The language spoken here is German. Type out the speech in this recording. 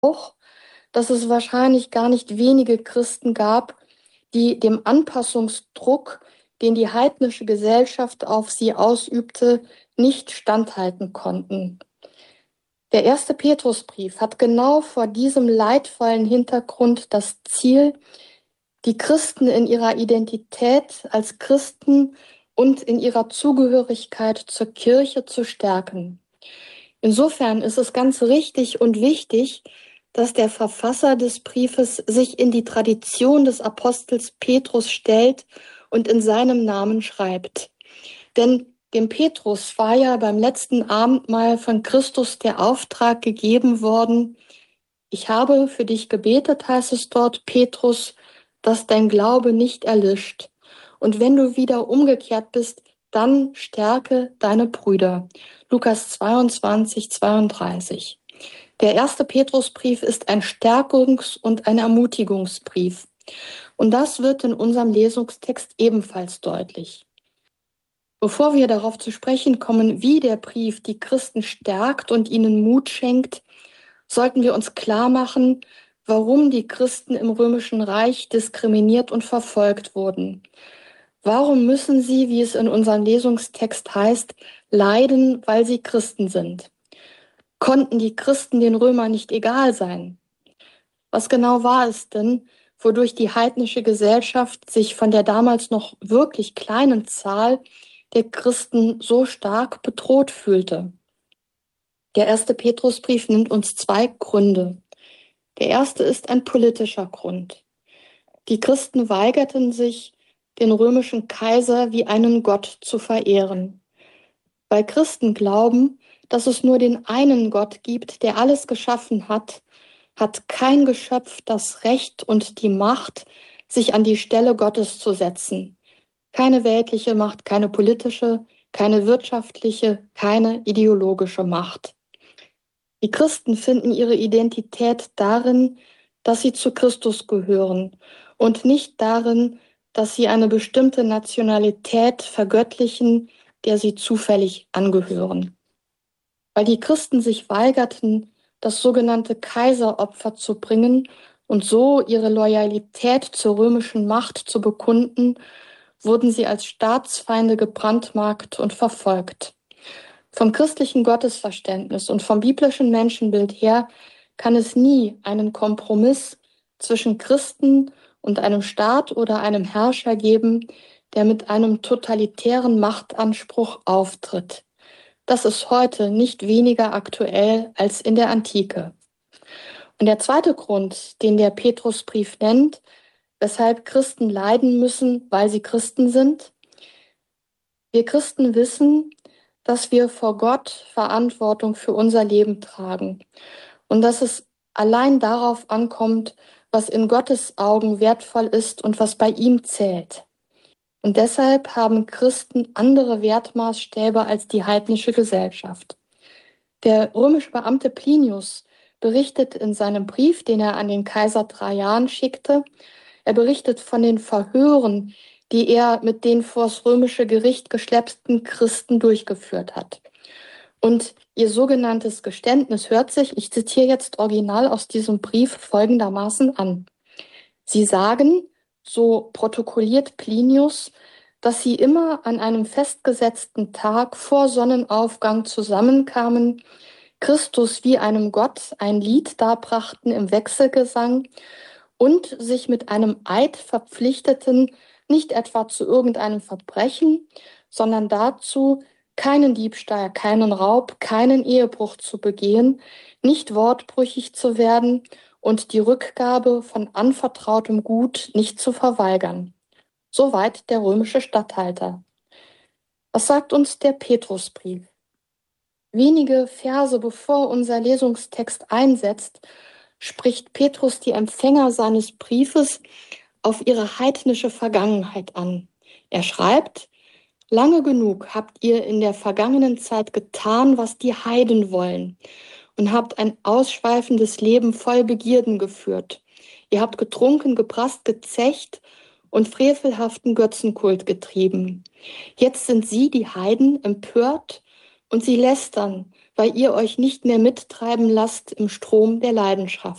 auch, dass es wahrscheinlich gar nicht wenige Christen gab, die dem Anpassungsdruck, den die heidnische Gesellschaft auf sie ausübte, nicht standhalten konnten. Der erste Petrusbrief hat genau vor diesem leidvollen Hintergrund das Ziel, die Christen in ihrer Identität als Christen und in ihrer Zugehörigkeit zur Kirche zu stärken. Insofern ist es ganz richtig und wichtig, dass der Verfasser des Briefes sich in die Tradition des Apostels Petrus stellt und in seinem Namen schreibt. Denn dem Petrus war ja beim letzten Abendmahl von Christus der Auftrag gegeben worden: Ich habe für dich gebetet, heißt es dort, Petrus, dass dein Glaube nicht erlischt. Und wenn du wieder umgekehrt bist, dann stärke deine Brüder. Lukas 22, 32. Der erste Petrusbrief ist ein Stärkungs- und ein Ermutigungsbrief. Und das wird in unserem Lesungstext ebenfalls deutlich. Bevor wir darauf zu sprechen kommen, wie der Brief die Christen stärkt und ihnen Mut schenkt, sollten wir uns klar machen, warum die Christen im Römischen Reich diskriminiert und verfolgt wurden. Warum müssen sie, wie es in unserem Lesungstext heißt, leiden, weil sie Christen sind? Konnten die Christen den Römern nicht egal sein? Was genau war es denn, wodurch die heidnische Gesellschaft sich von der damals noch wirklich kleinen Zahl der Christen so stark bedroht fühlte? Der erste Petrusbrief nimmt uns zwei Gründe. Der erste ist ein politischer Grund. Die Christen weigerten sich, den römischen Kaiser wie einen Gott zu verehren. Weil Christen glauben, dass es nur den einen Gott gibt, der alles geschaffen hat, hat kein Geschöpf das Recht und die Macht, sich an die Stelle Gottes zu setzen. Keine weltliche Macht, keine politische, keine wirtschaftliche, keine ideologische Macht. Die Christen finden ihre Identität darin, dass sie zu Christus gehören und nicht darin, dass sie eine bestimmte Nationalität vergöttlichen, der sie zufällig angehören. Weil die Christen sich weigerten, das sogenannte Kaiseropfer zu bringen und so ihre Loyalität zur römischen Macht zu bekunden, wurden sie als Staatsfeinde gebrandmarkt und verfolgt. Vom christlichen Gottesverständnis und vom biblischen Menschenbild her kann es nie einen Kompromiss zwischen Christen und einem Staat oder einem Herrscher geben, der mit einem totalitären Machtanspruch auftritt. Das ist heute nicht weniger aktuell als in der Antike. Und der zweite Grund, den der Petrusbrief nennt, weshalb Christen leiden müssen, weil sie Christen sind: Wir Christen wissen, dass wir vor Gott Verantwortung für unser Leben tragen und dass es allein darauf ankommt, was in Gottes Augen wertvoll ist und was bei ihm zählt. Und deshalb haben Christen andere Wertmaßstäbe als die heidnische Gesellschaft. Der römische Beamte Plinius berichtet in seinem Brief, den er an den Kaiser Trajan schickte, er berichtet von den Verhören, die er mit den vors römische Gericht geschleppten Christen durchgeführt hat. Und ihr sogenanntes Geständnis hört sich, ich zitiere jetzt original aus diesem Brief, folgendermaßen an. Sie sagen, so protokolliert Plinius, dass sie immer an einem festgesetzten Tag vor Sonnenaufgang zusammenkamen, Christus wie einem Gott ein Lied darbrachten im Wechselgesang und sich mit einem Eid verpflichteten, nicht etwa zu irgendeinem Verbrechen, sondern dazu, keinen Diebstahl, keinen Raub, keinen Ehebruch zu begehen, nicht wortbrüchig zu werden und die Rückgabe von anvertrautem Gut nicht zu verweigern. Soweit der römische Statthalter. Was sagt uns der Petrusbrief? Wenige Verse bevor unser Lesungstext einsetzt, spricht Petrus die Empfänger seines Briefes auf ihre heidnische Vergangenheit an. Er schreibt: Lange genug habt ihr in der vergangenen Zeit getan, was die Heiden wollen, und habt ein ausschweifendes Leben voll Begierden geführt. Ihr habt getrunken, geprasst, gezecht und frevelhaften Götzenkult getrieben. Jetzt sind sie, die Heiden, empört und sie lästern, weil ihr euch nicht mehr mittreiben lasst im Strom der Leidenschaft.